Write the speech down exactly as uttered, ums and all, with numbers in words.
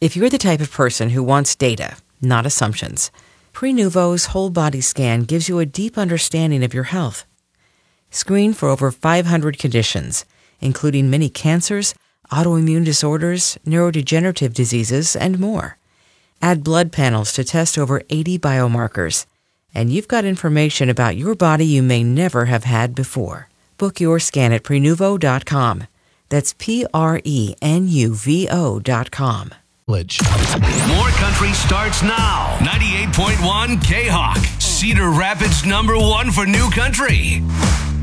If you're the type of person who wants data, not assumptions, Prenuvo's whole body scan gives you a deep understanding of your health. Screen for over five hundred conditions, including many cancers, autoimmune disorders, neurodegenerative diseases, and more. Add blood panels to test over eighty biomarkers, and you've got information about your body you may never have had before. Book your scan at Prenuvo dot com. That's P R E N U V O dot com. More Country starts now. ninety-eight point one K-Hawk, Cedar Rapids number one for new country.